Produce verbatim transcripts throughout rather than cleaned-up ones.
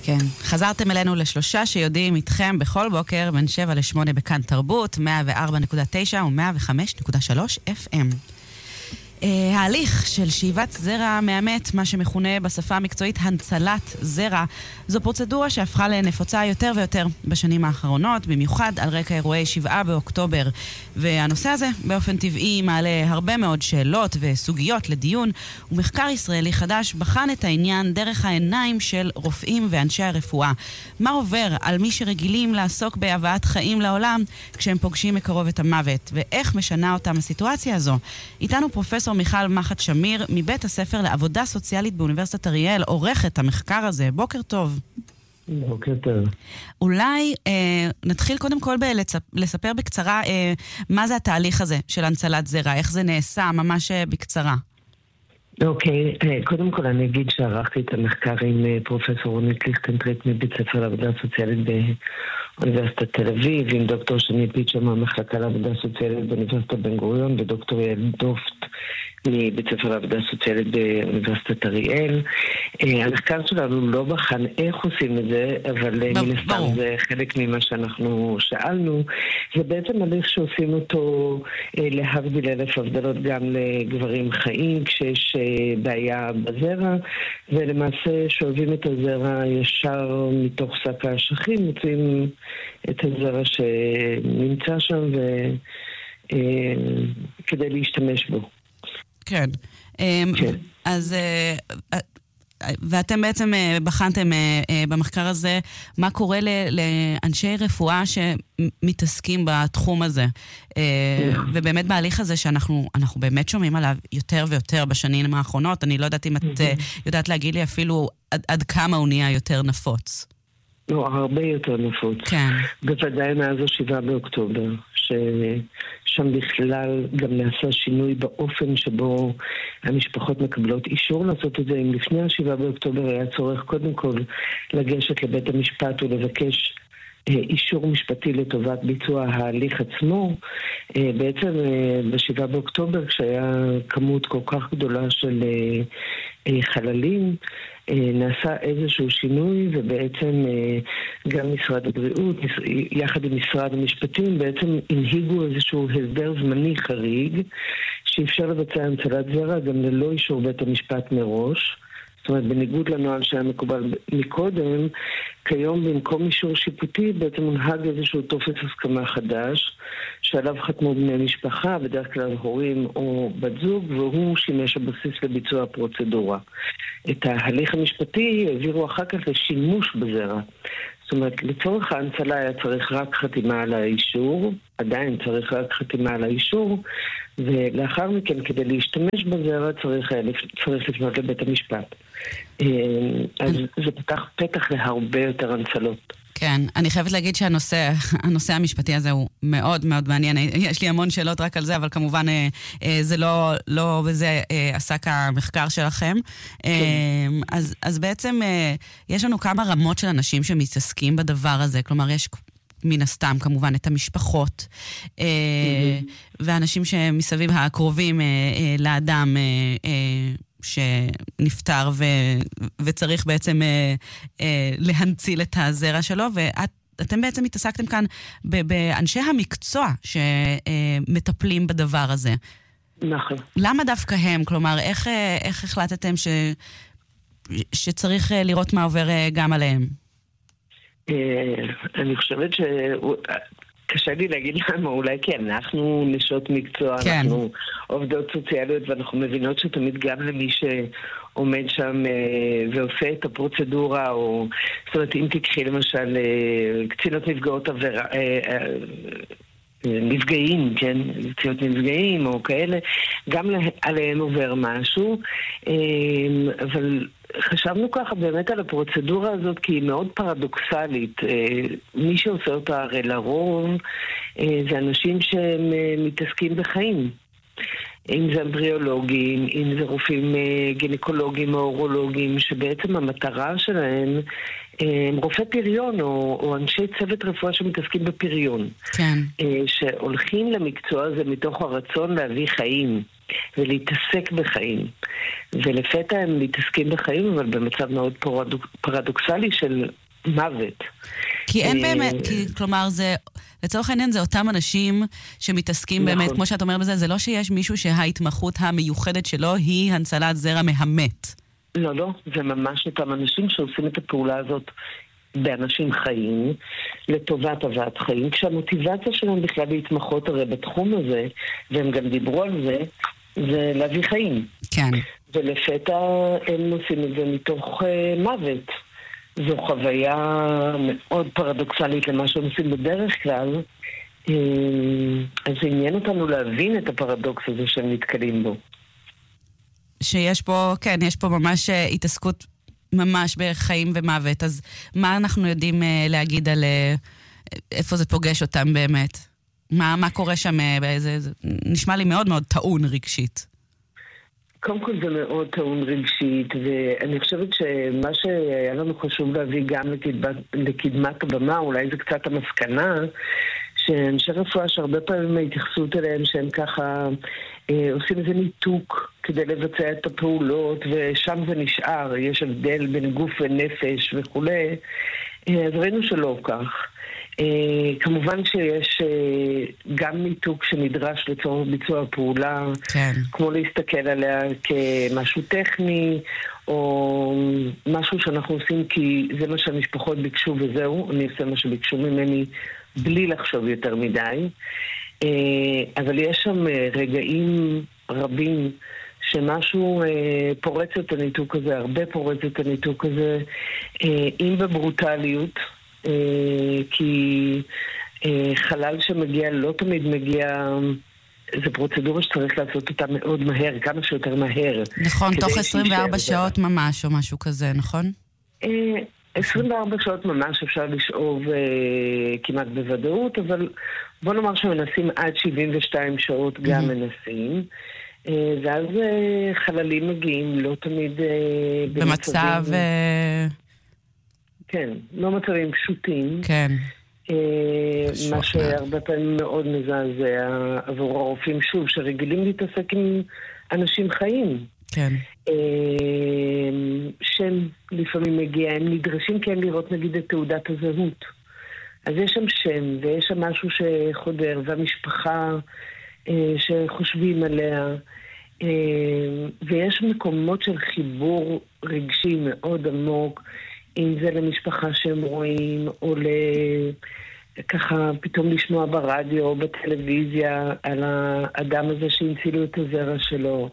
כן, חזרתם אלינו לשלושה שיודעים איתכם בכל בוקר בין שבע לשמונה בכאן תרבות, מאה וארבע נקודה תשע ו-מאה וחמש נקודה שלוש אף אם. Uh, ההליך של שאיבת זרע מאמת, מה שמכונה בשפה המקצועית הנצלת זרע, זו פרוצדורה שהפכה לנפוצה יותר ויותר בשנים האחרונות, במיוחד על רקע אירועי שבעה באוקטובר. והנושא הזה באופן טבעי מעלה הרבה מאוד שאלות וסוגיות לדיון, ומחקר ישראלי חדש בחן את העניין דרך העיניים של רופאים ואנשי הרפואה. מה עובר על מי שרגילים לעסוק בהבאת חיים לעולם כשהם פוגשים מקרוב את המוות, ואיך משנה אותם הסיטואציה הזו? איתנו פרופסור מיכל מחט שמיר מבית הספר לעבודה סוציאלית באוניברסיטת אריאל, עורכת המחקר הזה. בוקר טוב. בוקר טוב. אולי אה, נתחיל קודם כל לספר בקצרה אה, מה זה התהליך הזה של הנצלת זרע, איך זה נעשה, ממש אה, בקצרה. אוקיי, okay. קודם כל אני אגיד שערכתי את המחקר עם פרופסור רונית ליכטנטריק מבית ספר לעבודה סוציאלית באוניברסיטת תל אביב, עם דוקטור שני פיצ'ר מהמחלקה לעבודה סוציאלית באוניברסיטת בן גוריון, ודוקטור יעל דופט מבית ספר לעבודה סוציאלית באוניברסיטת אריאל. המחקר שלנו לא בחן איך עושים את זה, אבל מן הסתם זה חלק ממה שאנחנו שאלנו. זה בעצם הליך שעושים אותו להבדיל אלף הבדלות גם לגברים חיים כשיש בעיה בזרע, ולמעשה שואבים את הזרע ישר מתוך שק האשכים, מוצאים את הזרע שנמצא שם ו... כדי להשתמש בו. כן. כן. אז ואתם בעצם בחנתם במחקר הזה מה קורה לאנשי רפואה שמתעסקים בתחום הזה. ובאמת בהליך הזה שאנחנו אנחנו באמת שומעים עליו יותר ויותר בשנים האחרונות. אני לא יודעת אם את יודעת להגיד לי אפילו עד, עד כמה הוא נהיה יותר נפוץ. לא, הרבה יותר נפוץ. כן. בוודאי מאז השבעה באוקטובר, ששם בכלל גם נעשה שינוי באופן שבו המשפחות מקבלות אישור לעשות את זה. אם לפני השבעה באוקטובר היה צורך קודם כל לגשת לבית המשפט ולבקש אישור משפטי לטובת ביצוע ההליך עצמו, בעצם בשבעה באוקטובר כשהיה כמות כל כך גדולה של חללים, נעשה איזשהו שינוי, ובעצם גם משרד הבריאות יחד עם משרד המשפטים בעצם הנהיגו איזשהו הסדר זמני חריג שאפשר לבצע הנצלת זרע גם ללא אישור בית המשפט מראש. זאת אומרת, בניגוד לנוהל שהיה מקובל מקודם, כיום במקום אישור שיפוטי בעצם מונהג איזשהו טופס הסכמה חדש שעליו חתמו בני משפחה, בדרך כלל הורים או בת זוג, והוא שימש הבסיס לביצוע הפרוצדורה. את ההליך המשפטי העבירו אחר כך לשימוש בזרע. זאת אומרת, לצורך ההנצלה היה צריך רק חתימה על האישור, עדיין צריך רק חתימה על האישור, ולאחר מכן, כדי להשתמש בזרע, צריך, צריך לפנות לבית המשפט. אז זה פתח פתח להרבה יותר הנצלות. כן, אני חייבת להגיד שהנושא הנושא המשפטי הזה הוא מאוד מאוד מעניין. יש לי המון שאלות רק על זה, אבל כמובן זה לא, לא בזה עסק המחקר שלכם. כן. אז, אז בעצם יש לנו כמה רמות של אנשים שמתעסקים בדבר הזה. כלומר, יש מן הסתם כמובן את המשפחות, mm-hmm. ואנשים שמסביב הקרובים לאדם שנפטר ו... וצריך בעצם אה, אה, להנציל את הזרע שלו, ואתם בעצם התעסקתם כאן ב- באנשי המקצוע שמטפלים בדבר הזה. נכון. למה דווקא הם? כלומר, איך, איך החלטתם ש... שצריך לראות מה עובר גם עליהם? אני חושבת ש... קשה לי להגיד למה, אולי כן, אנחנו נשות מקצוע, כן. אנחנו עובדות סוציאליות, ואנחנו מבינות שתמיד גם למי שעומד שם אה, ועושה את הפרוצדורה, או זאת אומרת, אם תקחי למשל אה, קצינות נפגעות עבירה, אה, אה, נפגעים, כן, קצינות נפגעים או כאלה, גם עליהם עובר משהו, אה, אבל... חשבנו ככה באמת על הפרוצדורה הזאת כי היא מאוד פרדוקסלית. מי שעושה אותה הרי לרוב זה אנשים שהם מתעסקים בחיים. אם זה אמבריאולוגים, אם זה רופאים גינקולוגים או אורולוגים, שבעצם המטרה שלהם הם רופאי פריון או, או אנשי צוות רפואה שמתעסקים בפריון. כן. שהולכים למקצוע הזה מתוך הרצון להביא חיים. ולהתעסק בחיים. ולפתע הם מתעסקים בחיים, אבל במצב מאוד פרדוק, פרדוקסלי של מוות. כי אין באמת, כי, כלומר, זה, לצורך העניין זה אותם אנשים שמתעסקים נכון. באמת, כמו שאת אומרת בזה, זה לא שיש מישהו שההתמחות המיוחדת שלו היא הנצלת זרע מהמת. לא, לא, זה ממש אותם אנשים שעושים את הפעולה הזאת באנשים חיים, לטובת הבאת חיים, כשהמוטיבציה שלהם בכלל להתמחות הרי בתחום הזה, והם גם דיברו על זה, זה להביא חיים. כן. ולפתע הם עושים את זה מתוך uh, מוות. זו חוויה מאוד פרדוקסלית למה שהם עושים בדרך כלל, uh, אז זה עניין אותנו להבין את הפרדוקס הזה שהם נתקלים בו. שיש פה, כן, יש פה ממש uh, התעסקות ממש בחיים ומוות, אז מה אנחנו יודעים uh, להגיד על uh, איפה זה פוגש אותם באמת? מה, מה קורה שם? זה, זה נשמע לי מאוד מאוד טעון רגשית. קודם כל זה מאוד טעון רגשית, ואני חושבת שמה שהיה לנו חשוב להביא גם לקדמת, לקדמת הבמה, אולי זה קצת המסקנה, שאנשי רפואה שהרבה פעמים ההתייחסות אליהם שהם ככה אה, עושים איזה ניתוק כדי לבצע את הפעולות, ושם זה נשאר, יש הבדל בין גוף ונפש וכו'. אה, אז ראינו שלא כך. Uh, כמובן שיש uh, גם ניתוק שנדרש לצורך ביצוע הפעולה, כן. כמו להסתכל עליה כמשהו טכני, או משהו שאנחנו עושים כי זה מה שהמשפחות ביקשו וזהו, אני עושה מה שביקשו ממני בלי לחשוב יותר מדי. Uh, אבל יש שם uh, רגעים רבים שמשהו uh, פורץ את הניתוק הזה, הרבה פורץ את הניתוק הזה, uh, אם בברוטליות, Uh, כי uh, חלל שמגיע לא תמיד מגיע, זו פרוצדורה שצריך לעשות אותה מאוד מהר, כמה שיותר מהר. נכון, תוך עשרים וארבע שעות ממש או משהו כזה, נכון? Uh, עשרים וארבע שעות ממש אפשר לשאוב uh, כמעט בוודאות, אבל בוא נאמר שמנסים עד שבעים ושתיים שעות גם mm-hmm. מנסים. Uh, ואז uh, חללים מגיעים לא תמיד uh, במצב... Uh... כן, לא מצבים פשוטים. כן. מה שהרבה פעמים מאוד מזעזע עבור הרופאים, שוב, שרגילים להתעסק עם אנשים חיים. כן. שם לפעמים מגיע, הם נדרשים כן לראות נגיד את תעודת הזהות. אז יש שם שם, ויש שם משהו שחודר, והמשפחה שחושבים עליה, ויש מקומות של חיבור רגשי מאוד עמוק, אם זה למשפחה שהם רואים, או ככה פתאום לשמוע ברדיו או בטלוויזיה על האדם הזה שהמצילו את הזרע שלו.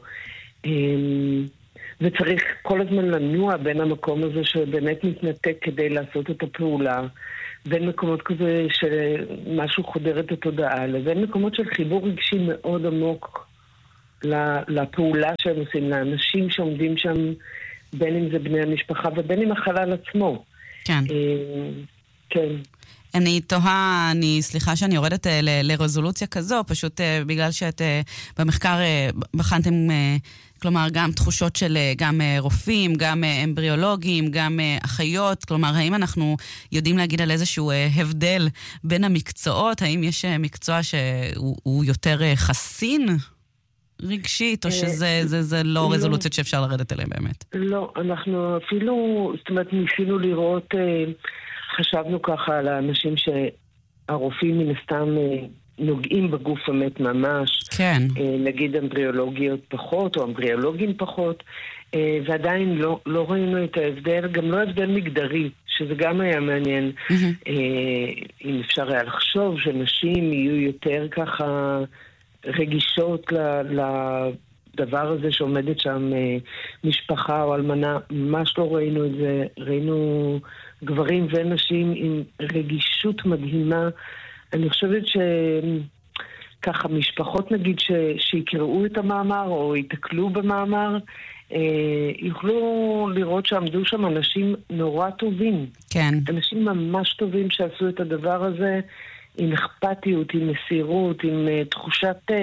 וצריך כל הזמן לנוע בין המקום הזה שבאמת מתנתק כדי לעשות את הפעולה, בין מקומות כזה שמשהו חודר את התודעה, לבין מקומות של חיבור רגשי מאוד עמוק לפעולה שהם עושים, לאנשים שעומדים שם, בין אם זה בני המשפחה ובין אם החלל עצמו. כן. כן. אני תוהה, אני, סליחה שאני יורדת ל- לרזולוציה כזו, פשוט בגלל שאת במחקר בחנתם, כלומר, גם תחושות של גם רופאים, גם אמבריאולוגים, גם אחיות, כלומר, האם אנחנו יודעים להגיד על איזשהו הבדל בין המקצועות? האם יש מקצוע שהוא יותר חסין רגשית, או שזה זה, זה לא רזולוציות שאפשר לרדת אליהם באמת? לא, אנחנו אפילו, זאת אומרת, ניסינו לראות, חשבנו ככה על האנשים שהרופאים מן הסתם נוגעים בגוף המת ממש. כן. נגיד אמבריאולוגיות פחות, או אמבריאולוגים פחות, ועדיין לא, לא ראינו את ההבדל, גם לא הבדל מגדרי, שזה גם היה מעניין. Mm-hmm. אם אפשר היה לחשוב שנשים יהיו יותר ככה רגישות לדבר הזה שעומדת שם משפחה או אלמנה, ממש לא ראינו את זה. ראינו גברים ונשים עם רגישות מדהימה. אני חושבת שככה משפחות נגיד ש... שיקראו את המאמר או יתקלו במאמר, אה, יוכלו לראות שעמדו שם אנשים נורא טובים. כן. אנשים ממש טובים שעשו את הדבר הזה עם אכפתיות, עם מסירות, עם uh, תחושת uh,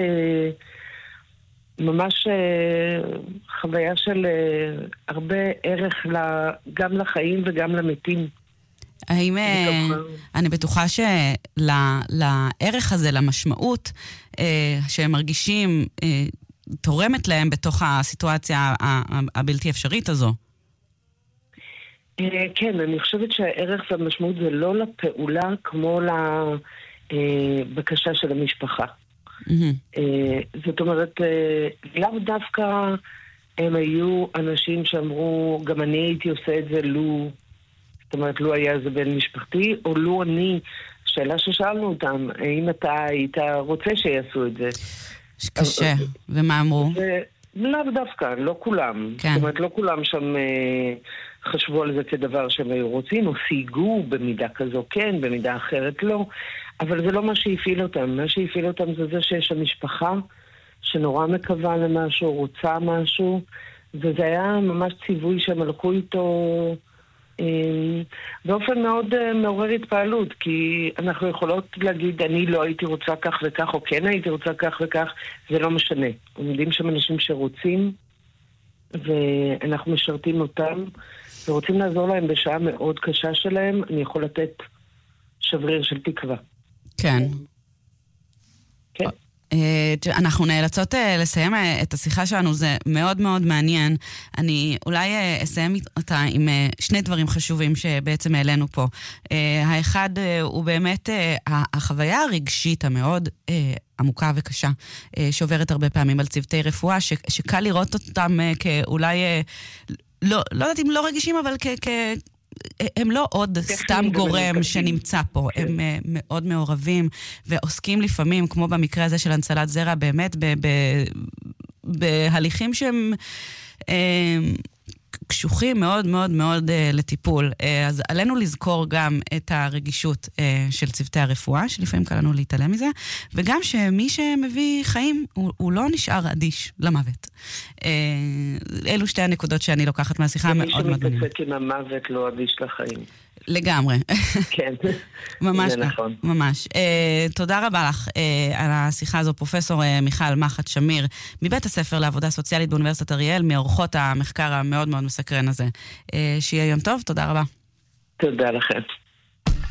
ממש uh, חוויה של uh, הרבה ערך לה, גם לחיים וגם למתים. האם, אני בטוחה שלערך הזה, למשמעות שהם מרגישים תורמת להם בתוך הסיטואציה הבלתי אפשרית הזו. כן, אני חושבת שהערך והמשמעות זה לא לפעולה כמו לבקשה של המשפחה. זאת אומרת, לאו דווקא הם היו אנשים שאמרו, גם אני הייתי עושה את זה לו, זאת אומרת, לו היה זה בן משפחתי, או לו אני, שאלה ששאלנו אותם, האם אתה היית רוצה שיעשו את זה? קשה, ומה אמרו? לאו דווקא, לא כולם. זאת אומרת, לא כולם שם חשבו על זה כדבר שהם היו רוצים, או סייגו במידה כזו כן, במידה אחרת לא, אבל זה לא מה שהפעיל אותם. מה שהפעיל אותם זה זה שיש המשפחה שנורא מקווה למשהו, רוצה משהו, וזה היה ממש ציווי שהם הלכו איתו באופן מאוד מעורר התפעלות, כי אנחנו יכולות להגיד, אני לא הייתי רוצה כך וכך, או כן הייתי רוצה כך וכך, זה לא משנה. עומדים שם אנשים שרוצים, ואנחנו משרתים אותם, ורוצים לעזור להם בשעה מאוד קשה שלהם, אני יכול לתת שבריר של תקווה. כן. כן. אנחנו נאלצות לסיים את השיחה שלנו, זה מאוד מאוד מעניין. אני אולי אסיים אותה עם שני דברים חשובים שבעצם העלינו פה. האחד הוא באמת החוויה הרגשית המאוד עמוקה וקשה, שעוברת הרבה פעמים על צוותי רפואה, שקל לראות אותם כאולי, לא, לא יודעת אם לא רגישים, אבל כ... כ הם לא עוד סתם גורם שנמצא פה, הם מאוד מעורבים ועוסקים לפעמים, כמו במקרה הזה של הנצלת זרע, באמת בהליכים שהם קשוחים מאוד מאוד מאוד לטיפול. אז עלינו לזכור גם את הרגישות של צוותי הרפואה, שלפעמים קל לנו להתעלם מזה, וגם שמי שמביא חיים הוא לא נשאר אדיש למוות. אלו שתי הנקודות שאני לוקחת מהשיחה מאוד מאוד מעניינת. ומי שמתעסק עם המוות לא אדיש לחיים. לגמרי. כן, ממש, זה נכון. ממש. תודה רבה לך על השיחה הזו, פרופסור מיכל מחט שמיר, מבית הספר לעבודה סוציאלית באוניברסיטת אריאל, מאורחות המחקר המאוד מאוד מסקרן הזה. שיהיה יום טוב, תודה רבה. תודה לכם.